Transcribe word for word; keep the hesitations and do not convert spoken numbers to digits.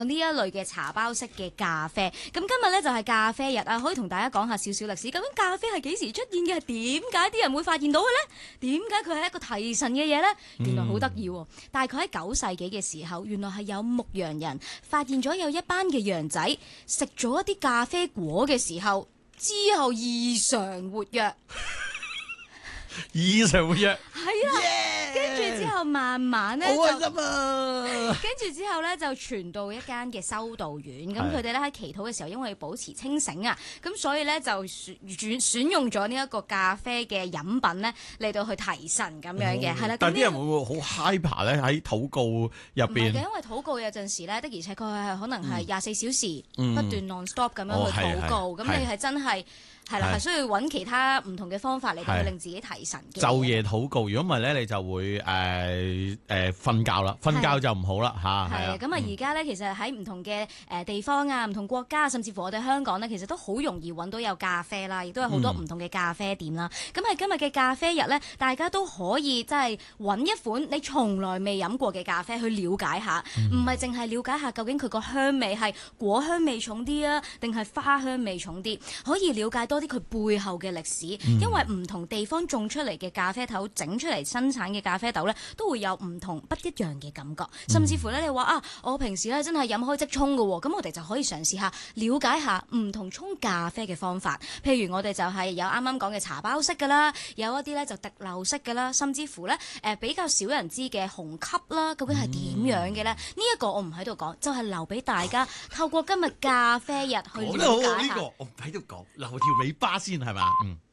呢一類嘅茶包式嘅咖啡，咁今日咧就係咖啡日啊，可以同大家講下少少歷史。究竟咖啡係幾時出現嘅？係點解啲人會發現到嘅咧？點解佢係一個提神嘅嘢咧？原來好得意喎！大概喺九世紀嘅時候，原來係有牧羊人發現咗有一班嘅羊仔食咗一啲咖啡果嘅時候，之後異常活躍。 異常活躍， 係啦，跟住之後慢慢咧好開心啊！ 跟住之後咧就傳到一間嘅修道院，咁佢哋咧喺祈禱嘅時候，因為要保持清醒啊，咁所以咧就選選選用咗呢一個咖啡嘅飲品咧嚟到去提神咁樣嘅，係啦、哦。 但係啲人會唔會好 hyper 咧？喺禱告入邊，唔係嘅， 因為禱告有陣時咧，的而且確係可能係廿四小時不斷 non-stop 咁樣去禱告，咁、嗯哦、你係真係。係啦，係需要揾其他唔同嘅方法嚟到去令自己提神嘅。晝夜禱告，如果唔係咧，你就會誒誒瞓覺啦，瞓覺就唔好啦嚇。係啊， 咁啊而家咧，其實喺唔同嘅誒地方啊、唔同國家，甚至乎我哋香港咧，其實都好容易揾到有咖啡啦，亦都有好多唔同嘅咖啡店啦。咁喺、嗯、今日嘅咖啡日咧，大家都可以即係揾一款你從來未飲過嘅咖啡去了解下，唔係淨係了解下究竟佢個香味係果香味重啲啊，定係花香味重啲，可以了解多啲佢背後嘅歷史，因為唔同地方種出嚟嘅咖啡豆，整出嚟生產嘅咖啡豆咧，都會有唔同不一樣嘅感覺。甚至乎咧，你話啊，我平時咧真係飲開即沖嘅喎，咁我哋就可以嘗試下了解下唔同沖咖啡嘅方法。譬如我哋就係有啱啱講嘅茶包式㗎啦，有一啲咧就滴漏式㗎啦，甚至乎咧誒比較少人知嘅紅級啦，究竟係點樣嘅咧？呢、嗯、一、這個我唔喺度講，就係、是、留俾大家透過今日咖啡日去了解下。 呢、這個我唔喺度講，留條尾巴先係嘛？嗯。